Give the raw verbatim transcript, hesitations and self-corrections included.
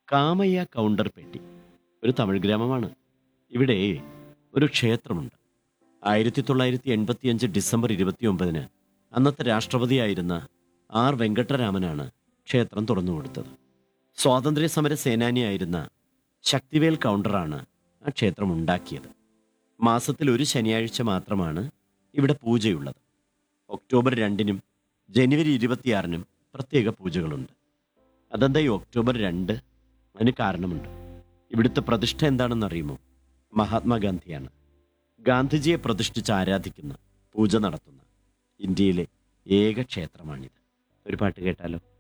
കാമയ്യ കൗണ്ടർപേട്ടി ഒരു തമിഴ് ഗ്രാമമാണ്. ഇവിടെ ഒരു ക്ഷേത്രമുണ്ട്. ആയിരത്തി തൊള്ളായിരത്തി എൺപത്തിയഞ്ച് ഡിസംബർ ഇരുപത്തിയൊമ്പതിന് അന്നത്തെ രാഷ്ട്രപതിയായിരുന്ന ആർ വെങ്കട്ടരാമനാണ് ക്ഷേത്രം തുറന്നുകൊടുത്തത്. സ്വാതന്ത്ര്യ സമര സേനാനിയായിരുന്ന ശക്തിവേൽ കൗണ്ടറാണ് ആ ക്ഷേത്രം ഉണ്ടാക്കിയത്. മാസത്തിൽ ഒരു ശനിയാഴ്ച മാത്രമാണ് ഇവിടെ പൂജയുള്ളത്. ഒക്ടോബർ രണ്ടിനും ജനുവരി ഇരുപത്തിയാറിനും പ്രത്യേക പൂജകളുണ്ട്. അതെന്താ ഈ ഒക്ടോബർ രണ്ട്? അതിന് കാരണമുണ്ട്. ഇവിടുത്തെ പ്രതിഷ്ഠ എന്താണെന്ന് അറിയുമോ? മഹാത്മാഗാന്ധിയാണ്. ഗാന്ധിജിയെ പ്രതിഷ്ഠിച്ച് ആരാധിക്കുന്ന, പൂജ നടത്തുന്ന ഇന്ത്യയിലെ ഏക ക്ഷേത്രമാണിത്. ഒരു പാട്ട് കേട്ടാലോ?